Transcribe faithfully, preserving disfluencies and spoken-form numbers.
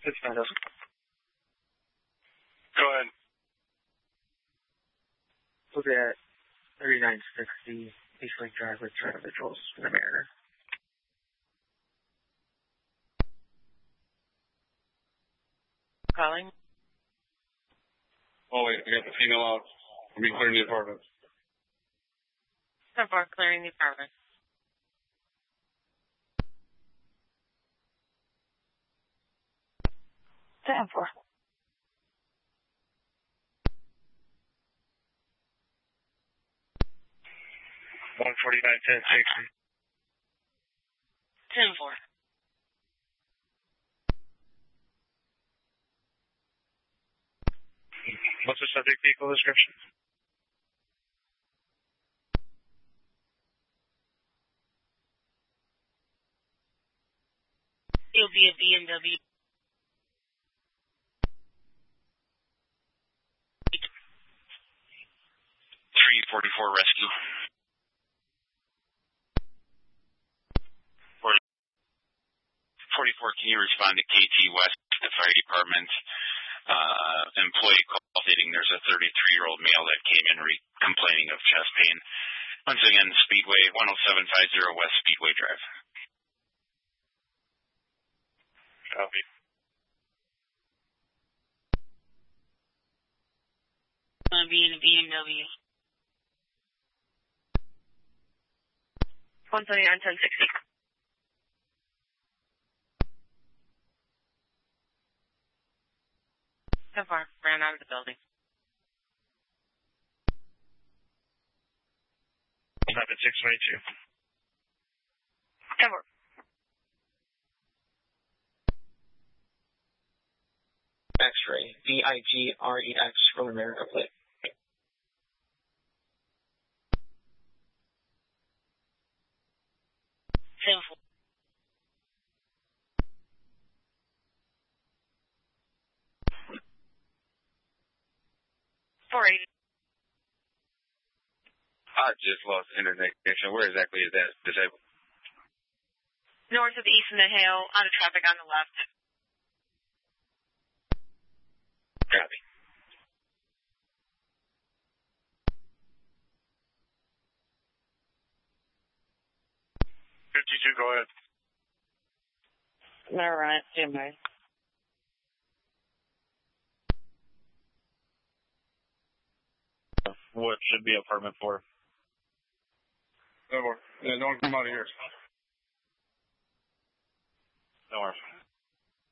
It's Mendoza. Go ahead. Look at thirty-nine sixty East Lake Drive with individuals in the Mariner. Calling. Oh, wait, I got the female out. I'll be clearing the apartment. So far, clearing the apartment. ten four. one forty-nine ten sixty. ten four. What's the subject vehicle description? It'll be a B M W. three forty-four rescue. forty-four, can you respond to K T West, the fire department? Uh, employee call stating there's a thirty-three-year-old male that came in re- complaining of chest pain. Once again, Speedway, one oh seven fifty West Speedway Drive. Copy. Gonna be in a B M W. one thirty-nine ten sixty. So far, ran out of the building. eleven six twenty-two. ten four. X-ray. V I G R E X from America plate. ten four. four eighty. I just lost internet connection. Where exactly is that disabled? North of East in the Hill, out of traffic on the left. Copy. fifty-two, go ahead. All right, Jimmy. What should be apartment four? No more. Yeah, don't come out of here. No more.